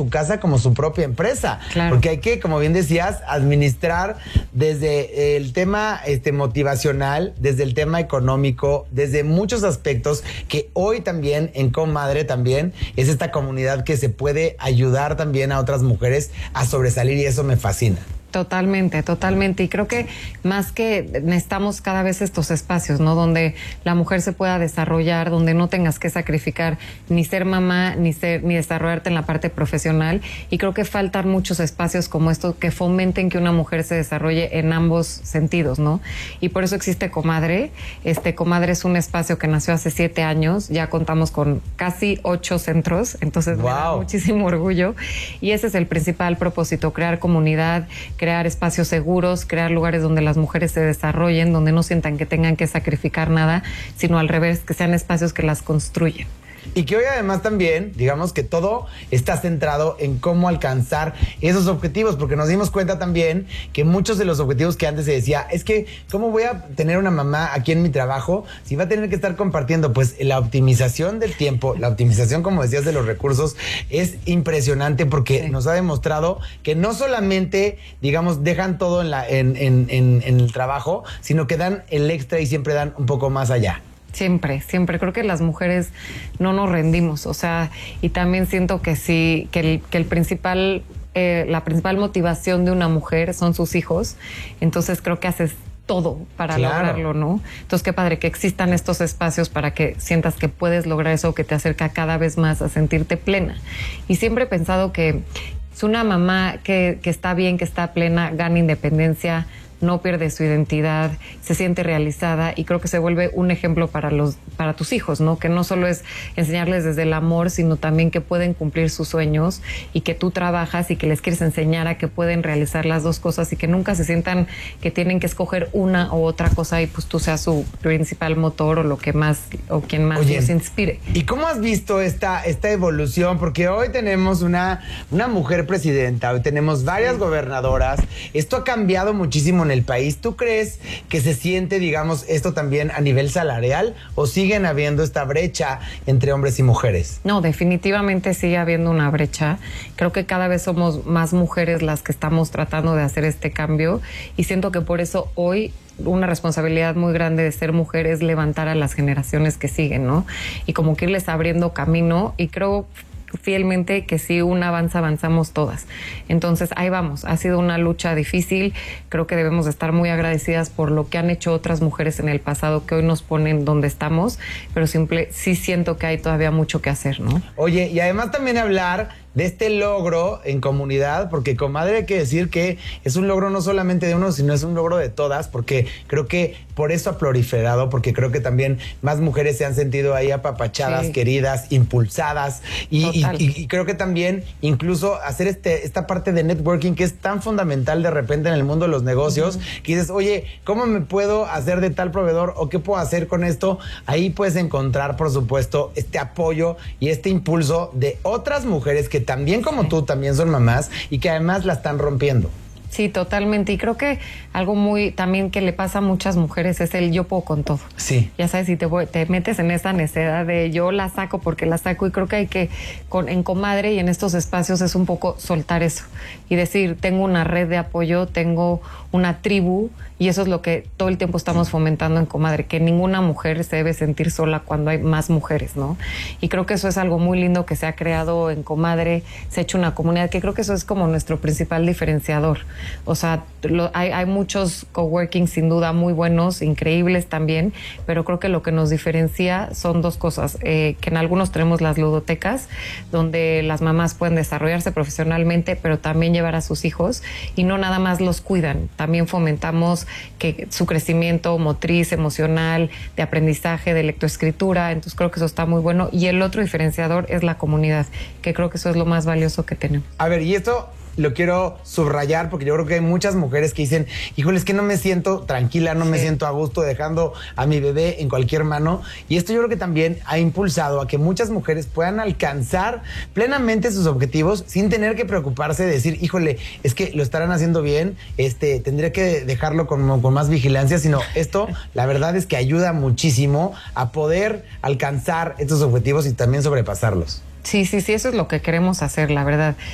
tu casa como su propia empresa. Claro. Porque hay que, como bien decías, administrar desde el tema motivacional, desde el tema económico, desde muchos aspectos, que hoy también en Comadre también es esta comunidad que se puede ayudar también a otras mujeres a sobresalir, y eso me fascina. Totalmente, totalmente. Y creo que más que necesitamos cada vez estos espacios, ¿no? Donde la mujer se pueda desarrollar, donde no tengas que sacrificar ni ser mamá, ni desarrollarte en la parte profesional. Y creo que faltan muchos espacios como estos que fomenten que una mujer se desarrolle en ambos sentidos, ¿no? Y por eso existe Comadre. Comadre es un espacio que nació hace 7 años. Ya contamos con casi 8 centros. Entonces, me da muchísimo orgullo. Y ese es el principal propósito: crear comunidad, crear espacios seguros, crear lugares donde las mujeres se desarrollen, donde no sientan que tengan que sacrificar nada, sino al revés, que sean espacios que las construyen. Y que hoy además también, digamos que todo está centrado en cómo alcanzar esos objetivos, porque nos dimos cuenta también que muchos de los objetivos que antes se decía, es que ¿cómo voy a tener una mamá aquí en mi trabajo si va a tener que estar compartiendo? Pues la optimización del tiempo, la optimización, como decías, de los recursos es impresionante, porque nos ha demostrado que no solamente, digamos, dejan todo en el trabajo, sino que dan el extra y siempre dan un poco más allá. Siempre, siempre. Creo que las mujeres no nos rendimos, o sea, y también siento que sí, que la principal motivación de una mujer son sus hijos, entonces creo que haces todo para lograrlo, ¿no? Entonces, qué padre que existan estos espacios para que sientas que puedes lograr eso, que te acerca cada vez más a sentirte plena. Y siempre he pensado que es una mamá que está bien, que está plena, gana independencia, no pierde su identidad, se siente realizada, y creo que se vuelve un ejemplo para tus hijos, ¿no? Que no solo es enseñarles desde el amor, sino también que pueden cumplir sus sueños, y que tú trabajas y que les quieres enseñar a que pueden realizar las dos cosas, y que nunca se sientan que tienen que escoger una u otra cosa y pues tú seas su principal motor o lo que más, o quien más los inspire. ¿Y cómo has visto esta evolución? Porque hoy tenemos una mujer presidenta, hoy tenemos varias gobernadoras, esto ha cambiado muchísimo en el país. ¿Tú crees que se siente, digamos, esto también a nivel salarial, o siguen habiendo esta brecha entre hombres y mujeres? No, definitivamente sigue habiendo una brecha. Creo que cada vez somos más mujeres las que estamos tratando de hacer este cambio, y siento que por eso hoy una responsabilidad muy grande de ser mujer es levantar a las generaciones que siguen, ¿no? Y como que irles abriendo camino, y creo fielmente que si una avanza, avanzamos todas. Entonces ahí vamos, ha sido una lucha difícil, creo que debemos de estar muy agradecidas por lo que han hecho otras mujeres en el pasado que hoy nos ponen donde estamos, pero sí siento que hay todavía mucho que hacer, ¿no? Oye, y además también hablar de este logro en comunidad, porque Comadre, hay que decir que es un logro no solamente de uno, sino es un logro de todas, porque creo que por eso ha proliferado, porque creo que también más mujeres se han sentido ahí apapachadas, queridas, impulsadas, y creo que también incluso hacer esta parte de networking que es tan fundamental de repente en el mundo de los negocios, que dices, oye, ¿cómo me puedo hacer de tal proveedor, o qué puedo hacer con esto? Ahí puedes encontrar, por supuesto, este apoyo y este impulso de otras mujeres que también, como tú, también son mamás, y que además la están rompiendo. Sí, totalmente. Y creo que algo muy también que le pasa a muchas mujeres es el yo puedo con todo. Sí. Ya sabes, si te metes en esa necedad de yo la saco porque la saco, y creo que hay que, en Comadre y en estos espacios, es un poco soltar eso y decir, tengo una red de apoyo, tengo una tribu, y eso es lo que todo el tiempo estamos fomentando en Comadre, que ninguna mujer se debe sentir sola cuando hay más mujeres, ¿no? Y creo que eso es algo muy lindo que se ha creado en Comadre, se ha hecho una comunidad, que creo que eso es como nuestro principal diferenciador. O sea, hay muchos coworking sin duda muy buenos, increíbles también, pero creo que lo que nos diferencia son dos cosas, que en algunos tenemos las ludotecas, donde las mamás pueden desarrollarse profesionalmente, pero también llevar a sus hijos, y no nada más los cuidan, también fomentamos que su crecimiento motriz, emocional, de aprendizaje, de lectoescritura. Entonces creo que eso está muy bueno. Y el otro diferenciador es la comunidad, que creo que eso es lo más valioso que tenemos. A ver, y esto lo quiero subrayar, porque yo creo que hay muchas mujeres que dicen, híjole, es que no me siento tranquila, no me siento a gusto dejando a mi bebé en cualquier mano. Y esto yo creo que también ha impulsado a que muchas mujeres puedan alcanzar plenamente sus objetivos sin tener que preocuparse de decir, híjole, es que lo estarán haciendo bien, tendría que dejarlo con más vigilancia, sino esto, la verdad es que ayuda muchísimo a poder alcanzar estos objetivos y también sobrepasarlos. Sí, eso es lo que queremos hacer, la verdad.